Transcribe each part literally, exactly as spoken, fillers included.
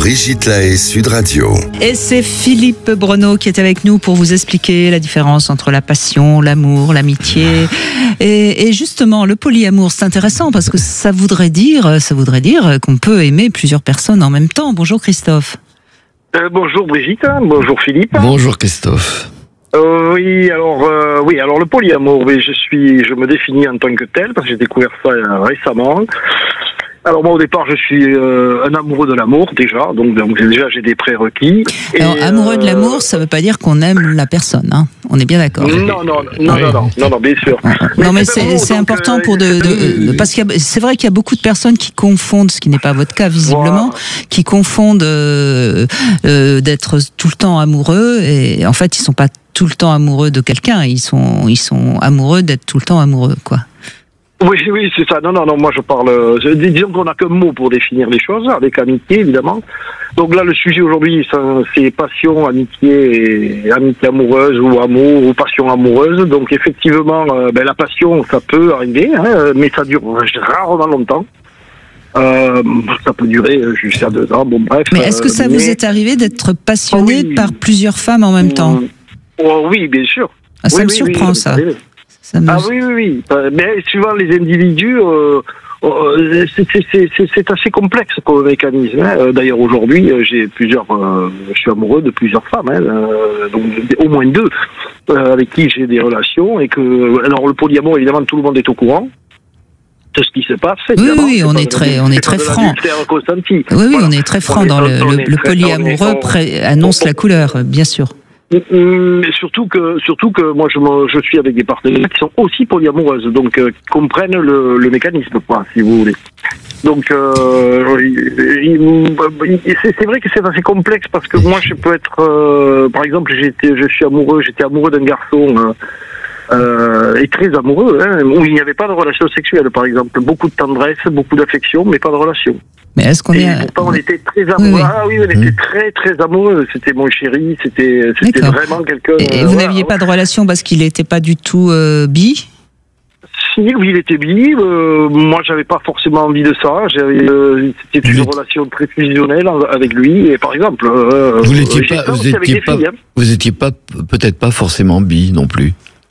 Brigitte Lahaie, Sud Radio. Et c'est Philippe Breneau qui est avec nous pour vous expliquer la différence entre la passion, l'amour, l'amitié. Et, et justement, le polyamour, c'est intéressant parce que ça voudrait dire, ça voudrait dire qu'on peut aimer plusieurs personnes en même temps. Bonjour Christophe. Euh, bonjour Brigitte, bonjour Philippe. Bonjour Christophe. Euh, oui, alors euh, oui, alors le polyamour, oui, je suis, je me définis en tant que tel parce que j'ai découvert ça euh, récemment. Alors moi au départ je suis euh, un amoureux de l'amour déjà, donc, donc déjà j'ai des prérequis. Alors et, amoureux euh, de l'amour, ça veut pas dire qu'on aime la personne, hein. On est bien d'accord. Non non non non Oui. non, non non non bien sûr. Non mais c'est c'est bon, c'est donc, important euh, pour de, de, de parce qu'il y a, c'est vrai qu'il y a beaucoup de personnes qui confondent, ce qui n'est pas votre cas visiblement, Voilà. qui confondent euh, euh, d'être tout le temps amoureux et en fait ils sont pas tout le temps amoureux de quelqu'un, ils sont ils sont amoureux d'être tout le temps amoureux quoi. Oui, oui, c'est ça. Non, non, non, moi je parle... Je, disons qu'on n'a qu'un mot pour définir les choses, avec amitié, évidemment. Donc là, le sujet aujourd'hui, c'est passion, amitié, et amitié amoureuse, ou amour, ou passion amoureuse. Donc effectivement, euh, ben, la passion, ça peut arriver, hein, mais ça dure rarement longtemps. Euh, ça peut durer jusqu'à deux ans, bon bref. Mais est-ce que ça euh, vous mais... est arrivé d'être passionné Oh oui. par plusieurs femmes en même temps? Oh, oui, bien sûr. Ah, ça oui, me oui, surprend oui, ça. oui. Ça me- Ah oui, oui, oui. Euh, Mais suivant les individus, euh, euh, c'est- c'est- c'est c'est- c'est assez complexe comme mécanisme. Hein. Euh, D'ailleurs, aujourd'hui, euh, j'ai plusieurs, euh, je suis amoureux de plusieurs femmes, hein, euh, donc au moins deux, euh, avec qui j'ai des relations. Et que, alors, le polyamour, évidemment, tout le monde est au courant de ce qui se passe. Oui, évidemment. oui, C'est on pas est de très, l'adultère- on est c'est très pas de franc. l'adultère consenti. Oui, oui, Voilà. on est très franc On est- dans le, on le, est le très- polyamoureux, on est- pré- annonce on- la couleur, bien sûr. Mais surtout que, surtout que moi je, me, je suis avec des partenaires qui sont aussi polyamoureuses, donc euh, qui comprennent le, le mécanisme, quoi, si vous voulez. Donc euh, il- il- c'est c'est vrai que c'est assez complexe parce que moi je peux être, euh, par exemple, j'étais, je suis amoureux, j'étais amoureux d'un garçon. Euh, Euh, et très amoureux, hein, où il n'y avait pas de relation sexuelle, par exemple. Beaucoup de tendresse, beaucoup d'affection, mais pas de relation. Mais est-ce qu'on Et est... pourtant, on était très amoureux. Oui, oui. Ah oui, on était très, très amoureux. C'était mon chéri, c'était c'était D'accord. vraiment quelqu'un... Et euh, vous voilà. n'aviez pas de relation parce qu'il n'était pas du tout euh, bi? Si, oui, il était bi. Euh, moi, j'avais pas forcément envie de ça. J'avais, euh, c'était une Vous êtes- relation très fusionnelle avec lui. Et par exemple, euh, Vous n'étiez j'ai pas, ça vous aussi avec étiez des pas, filles, hein. vous étiez pas, peut-être pas forcément bi non plus.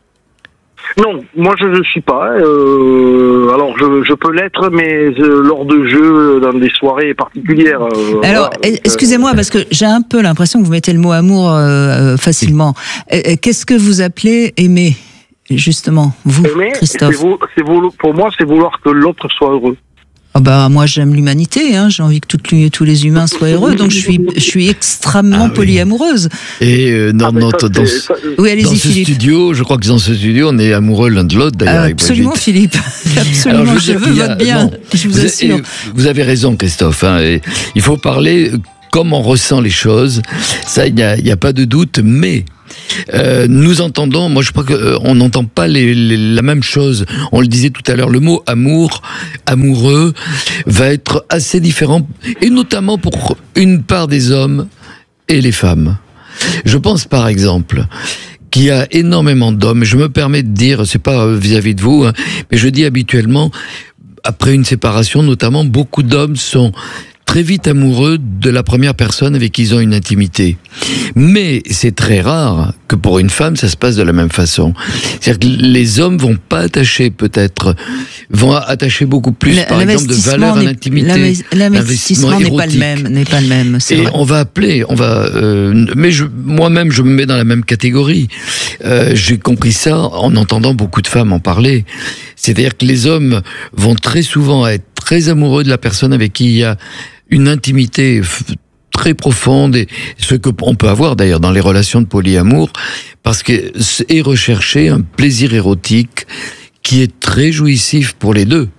Non, moi je ne suis pas. Euh, alors je, je peux l'être, mais euh, lors de jeux, dans des soirées particulières. Euh, Alors, voilà. excusez-moi, parce que j'ai un peu l'impression que vous mettez le mot amour euh, facilement. Euh, Qu'est-ce que vous appelez aimer, justement, vous, Mais Christophe? c'est vou- c'est vou- pour moi, c'est vouloir que l'autre soit heureux. Ah bah, moi, j'aime l'humanité, hein. J'ai envie que toutes les- tous les humains soient heureux, donc je suis, je suis extrêmement Ah oui. polyamoureuse. Et euh, dans, Ah, mais notre, ça, dans, c'est- ce- ça- Oui, dans allez-y, ce Philippe. studio, je crois que dans ce studio, on est amoureux l'un de l'autre d'ailleurs. Euh, avec absolument, Brigitte. Philippe. Absolument, Alors, je dire veux qu'il y a- votre bien, non, je vous avez- assure. Vous avez raison, Christophe. Hein, et il faut parler comme on ressent les choses. Ça, il n'y a, il y a pas de doute. Mais euh, nous entendons, moi je crois qu'on n'entend pas les, les, la même chose. On le disait tout à l'heure, le mot amour, amoureux, va être assez différent, et notamment pour une part des hommes et les femmes. Je pense par exemple qu'il y a énormément d'hommes, et je me permets de dire, c'est pas vis-à-vis de vous, hein, mais je dis habituellement, après une séparation notamment, beaucoup d'hommes sont très vite amoureux de la première personne avec qui ils ont une intimité. Mais c'est très rare que pour une femme, ça se passe de la même façon. C'est-à-dire que les hommes vont pas attacher peut-être, vont attacher beaucoup plus, Le- par exemple, de valeur à n'est- l'intimité. l'invest- L'investissement n'est pas le érotique. même, n'est pas le même, c'est Et vrai. on va appeler, on va, euh, mais je, moi-même, je me mets dans la même catégorie. Euh, j'ai compris ça en entendant beaucoup de femmes en parler. C'est-à-dire que les hommes vont très souvent être très amoureux de la personne avec qui il y a une intimité f- très profonde, et ce que on peut avoir d'ailleurs dans les relations de polyamour, parce que est recherché un plaisir érotique qui est très jouissif pour les deux.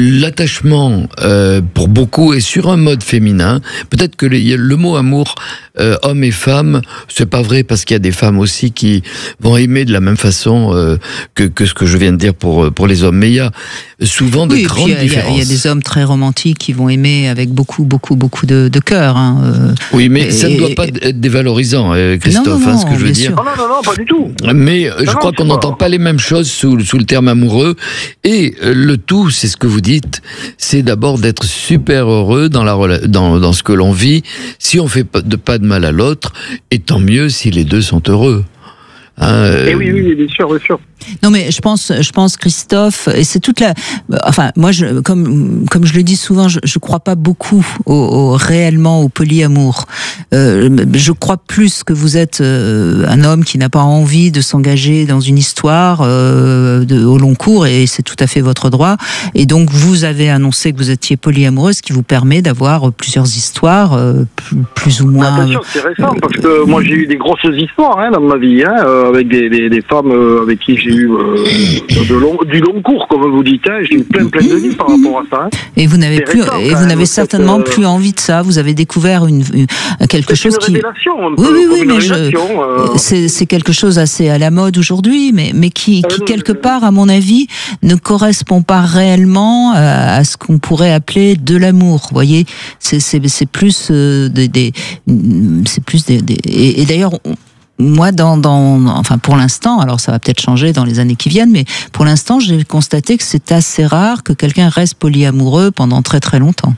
L'attachement, euh, pour beaucoup, est sur un mode féminin. Peut-être que le, le mot amour euh, hommes et femmes, c'est pas vrai parce qu'il y a des femmes aussi qui vont aimer de la même façon euh, que, que ce que je viens de dire pour, pour les hommes. Mais il y a souvent de oui, grandes il y, différences. Il y a des hommes très romantiques qui vont aimer avec beaucoup, beaucoup, beaucoup de, de cœur. Hein, euh, oui, mais et, ça ne doit pas être dévalorisant, euh, Christophe, non, non, hein, ce que je veux dire. Non, non, non, non, pas du tout. Mais euh, je non, crois non, qu'on pas. n'entend pas les mêmes choses sous, sous le terme amoureux. Et euh, le tout, c'est ce que vous dites, c'est d'abord d'être super heureux dans, la, dans, dans ce que l'on vit. Si on fait pas de, pas de mal à l'autre, et tant mieux si les deux sont heureux. Hein, euh... Et oui, oui, bien sûr, bien sûr. Non mais je pense, je pense Christophe, et c'est toute la, enfin moi je, comme comme je le dis souvent, je, je crois pas beaucoup au, au réellement au polyamour. Euh, je crois plus que vous êtes euh, un homme qui n'a pas envie de s'engager dans une histoire euh, de, au long cours, et c'est tout à fait votre droit. Et donc vous avez annoncé que vous étiez polyamoureux, ce qui vous permet d'avoir plusieurs histoires euh, plus, plus ou moins. Ah, bien sûr, c'est récent parce que moi j'ai eu des grosses histoires hein, dans ma vie, hein, euh, avec des, des, des femmes euh, avec qui j'ai eu euh, de long, du long cours, comme vous dites. Hein, j'ai eu plein plein de vies par rapport à ça. Hein. Et vous n'avez plus, récent, et vous n'avez certainement euh... plus envie de ça. Vous avez découvert une, une quelque c'est chose une qui. Révélation, un oui, peu, oui, oui, une mais je. euh... C'est, c'est quelque chose assez à la mode aujourd'hui, mais mais qui, qui euh, quelque part, à mon avis, ne correspond pas réellement à, à ce qu'on pourrait appeler de l'amour. Vous voyez, c'est c'est c'est plus euh, des, des c'est plus des, des et, et d'ailleurs. On, Moi, dans, dans, enfin, pour l'instant, alors ça va peut-être changer dans les années qui viennent, mais pour l'instant, j'ai constaté que c'est assez rare que quelqu'un reste polyamoureux pendant très très longtemps.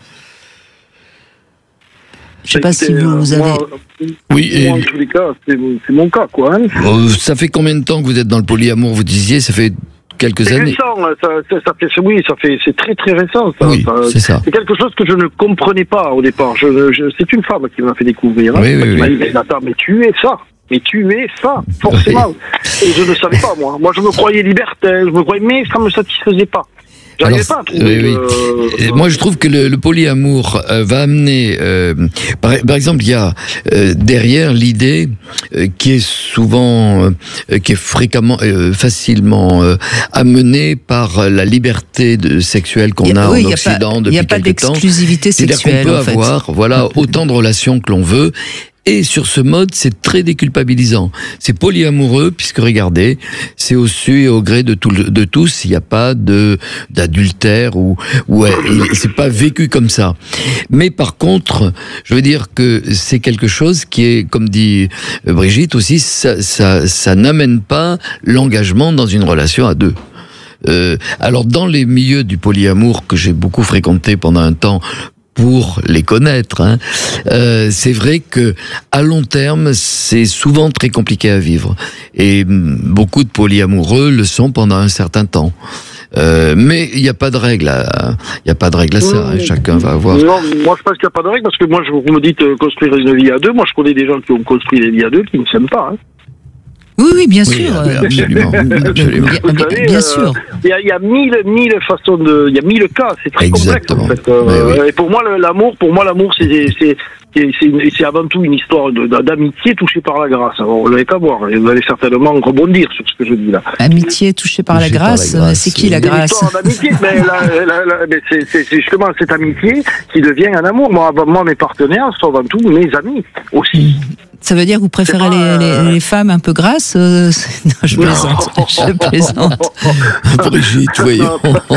Je ne sais pas si vous, vous avez. Moi, oui, et... moi, en tous les cas, c'est, c'est mon cas, quoi. Hein. Euh, ça fait combien de temps que vous êtes dans le polyamour? Vous disiez, ça fait quelques c'est années. Récent, ça, ça, ça fait, oui, ça fait, c'est très très récent. Ça, oui, ça, c'est ça. C'est quelque chose que je ne comprenais pas au départ. Je, je, c'est une femme qui m'a fait découvrir. Hein, oui, oui, qui oui. m'a dit, mais attends, mais tu es ça. Mais tu es ça, forcément. Oui. Et je ne savais pas, moi. Moi, je me croyais libertin, je me croyais, mais ça ne me satisfaisait pas. J'arrivais Alors, pas à trouver. Oui, oui. Euh, moi, je trouve que le, le polyamour euh, va amener. Euh, par, par exemple, il y a euh, derrière l'idée euh, qui est souvent, euh, qui est fréquemment, euh, facilement euh, amenée par la liberté de, sexuelle qu'on a, a oui, en Occident depuis quelque temps. Il n'y a pas d'exclusivité sexuelle. C'est-à-dire qu'on peut en fait. avoir, voilà, autant de relations que l'on veut. Et sur ce mode, c'est très déculpabilisant. C'est polyamoureux, puisque regardez, c'est au su et au gré de, tout, de tous. Il n'y a pas de d'adultère ou ou c'est pas vécu comme ça. Mais par contre, je veux dire que c'est quelque chose qui est, comme dit Brigitte aussi, ça ça, ça n'amène pas l'engagement dans une relation à deux. Euh, alors dans les milieux du polyamour que j'ai beaucoup fréquenté pendant un temps, pour les connaître, hein. euh, c'est vrai que à long terme, c'est souvent très compliqué à vivre. Et beaucoup de polyamoureux le sont pendant un certain temps. Euh, mais il n'y a pas de règle à, il y a pas de règle à ça. Hein. Chacun va avoir. Non, moi je pense qu'il n'y a pas de règle parce que moi, je, vous me dites euh, construire une vie à deux. Moi, je connais des gens qui ont construit des vies à deux qui ne s'aiment pas. Hein. Oui, oui, bien oui, sûr. Absolument. absolument. Vous savez, bien euh, sûr. Il y a, il y a mille, mille façons de, il y a mille cas. C'est très Exactement. complexe en fait. Euh, oui. Et pour moi, le, l'amour, pour moi, l'amour, c'est, c'est, c'est, c'est, une, c'est avant tout une histoire de, d'amitié touchée par la grâce. Alors, vous n'avez qu'à voir. Vous allez certainement rebondir sur ce que je dis là. Amitié touchée par, la grâce, par la grâce. C'est qui la grâce? C'est une histoire d'amitié, mais, la, la, la, mais c'est, c'est, c'est justement cette amitié qui devient un amour. Moi, moi, mes partenaires sont avant tout mes amis aussi. Ça veut dire que vous préférez pas, les, euh... les, les femmes un peu grasses euh, Non, je plaisante. Je plaisante. Brigitte, voyons.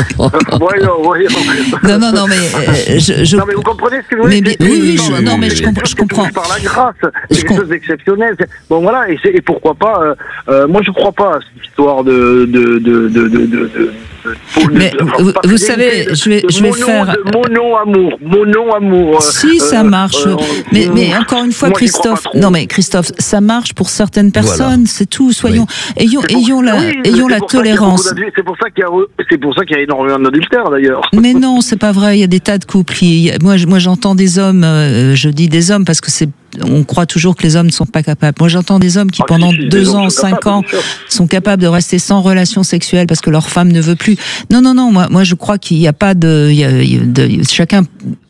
voyons, voyons. Non, non, non, mais euh, je, je... Non, mais vous comprenez ce que je veux dire? Oui, oui, je... non, mais je, comp- je comprends. Par la grâce, c'est je quelque comp... chose d'exceptionnel. Bon, voilà, et, c'est, et pourquoi pas euh, euh, moi, je crois pas à cette histoire de de de de de, de, de mais de, vous, vous savez, je vais, je vais mono, faire de mono-amour, mono-amour. Si, ça marche. Euh, mais, mais encore une fois, moi, Christophe, non mais Christophe, ça marche pour certaines personnes, voilà. C'est tout. Soyons, oui. ayons, pour, ayons la, oui, ayons la tolérance. C'est pour ça qu'il y a, c'est pour ça qu'il y a énormément d'adultères d'ailleurs. Mais non, c'est pas vrai. Il y a des tas de couples. Il y a, moi, moi, j'entends des hommes. Euh, je dis des hommes parce que c'est. On croit toujours que les hommes ne sont pas capables. Moi, j'entends des hommes qui, ah, pendant si, si, deux ans, cinq capables, ans, sont capables de rester sans relation sexuelle parce que leur femme ne veut plus. Non, non, non. Moi, moi, je crois qu'il n'y a pas de, il y a, de chacun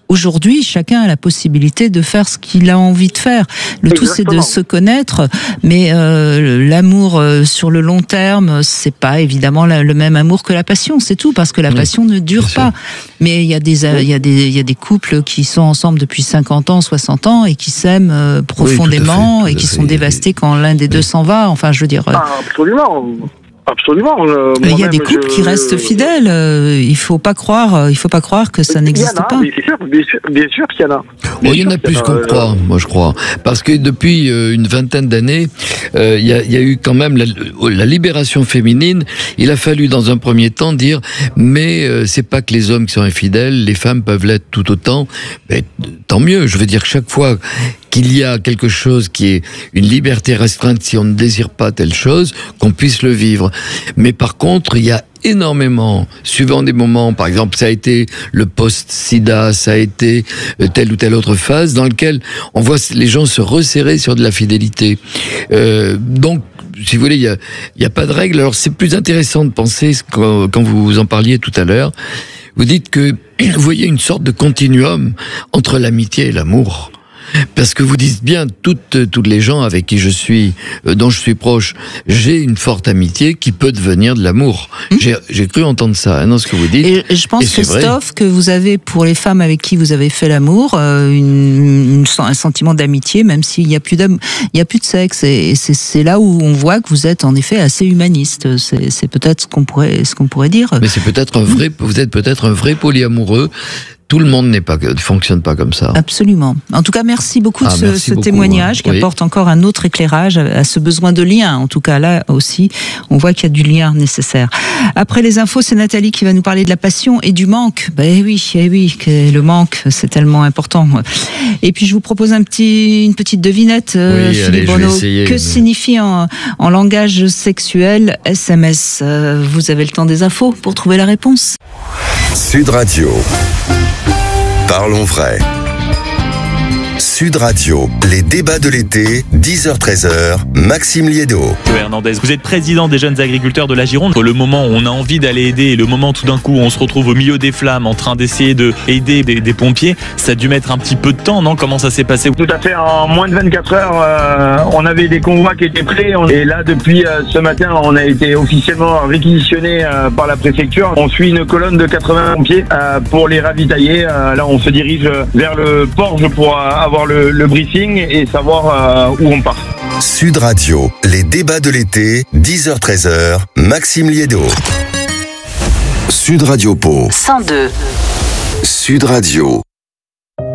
aujourd'hui, chacun a la possibilité de faire ce qu'il a envie de faire. Le Exactement. Tout, c'est de se connaître, mais euh, l'amour euh, sur le long terme, c'est pas évidemment la, le même amour que la passion, c'est tout, parce que la oui, passion ne dure pas. Mais il y a des, il y a des, il y a des couples qui sont ensemble depuis cinquante ans, soixante ans et qui s'aiment euh, profondément oui, fait, et qui sont dévastés quand l'un des oui. deux s'en va. Enfin, je veux dire. Ah, absolument. Absolument. Euh, il y a des couples je... qui restent fidèles. Euh, il faut pas croire. Il faut pas croire que ça n'existe pas. Bien sûr, bien sûr, bien sûr qu'il y en a. Bon, il y en a plus qu'on euh... croit, moi je crois, parce que depuis euh, une vingtaine d'années, euh, il y, a, il y a eu quand même la, la libération féminine. Il a fallu dans un premier temps dire, mais euh, c'est pas que les hommes qui sont infidèles, les femmes peuvent l'être tout autant. Mais tant mieux. Je veux dire que chaque fois qu'il y a quelque chose qui est une liberté restreinte, si on ne désire pas telle chose, qu'on puisse le vivre. Mais par contre, il y a énormément, suivant des moments, par exemple, ça a été le post-sida, ça a été telle ou telle autre phase, dans lequel on voit les gens se resserrer sur de la fidélité. Euh, donc, si vous voulez, il y a, il y a pas de règle. Alors, c'est plus intéressant de penser, quand, quand vous en parliez tout à l'heure, vous dites que vous voyez une sorte de continuum entre l'amitié et l'amour. Parce que vous dites bien, toutes, toutes les gens avec qui je suis, euh, dont je suis proche, j'ai une forte amitié qui peut devenir de l'amour. Mmh. J'ai, j'ai cru entendre ça, hein, dans ce que vous dites. Et je pense, Christophe, que vous avez, pour les femmes avec qui vous avez fait l'amour, euh, une, une, un sentiment d'amitié, même s'il n'y a plus d'amour, il n'y a plus de sexe. Et c'est, c'est là où on voit que vous êtes en effet assez humaniste. C'est, c'est peut-être ce qu'on pourrait, ce qu'on pourrait dire. Mais c'est peut-être un vrai, vous êtes peut-être un vrai polyamoureux. Tout le monde n'est pas, ne fonctionne pas comme ça. Absolument. En tout cas, merci beaucoup de ah, ce, ce beaucoup, témoignage hein. qui oui. apporte encore un autre éclairage à, à ce besoin de lien. En tout cas, là aussi, on voit qu'il y a du lien nécessaire. Après les infos, c'est Nathalie qui va nous parler de la passion et du manque. Ben oui, eh oui, que le manque, c'est tellement important. Et puis, je vous propose un petit, une petite devinette, oui, Philippe allez, Bruno. Essayer, que mais... signifie en, en langage sexuel S M S? Vous avez le temps des infos pour trouver la réponse. Sud Radio. Parlons vrai. Sud Radio, les débats de l'été, dix heures treize heures, Maxime Liédo. Hernandez, vous êtes président des jeunes agriculteurs de la Gironde. Le moment où on a envie d'aller aider et le moment tout d'un coup où on se retrouve au milieu des flammes en train d'essayer d'aider des, des pompiers, ça a dû mettre un petit peu de temps, non? Comment ça s'est passé? Tout à fait, en moins de vingt-quatre heures, euh, on avait des convois qui étaient prêts. Et là, depuis euh, ce matin, on a été officiellement réquisitionné euh, par la préfecture. On suit une colonne de quatre-vingts pompiers euh, pour les ravitailler. Euh, là, on se dirige vers le Porge pour euh, avoir Le, le briefing et savoir euh, où on part. Sud Radio, les débats de l'été, dix heures treize heures, Maxime Liédo. Sud Radio Pau. cent deux. Sud Radio.